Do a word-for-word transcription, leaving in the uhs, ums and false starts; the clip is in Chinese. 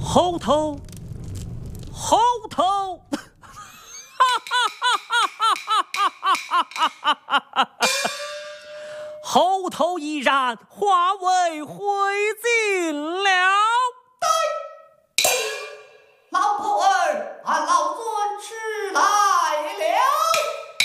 猴头，猴头，猴头已然化为灰烬了。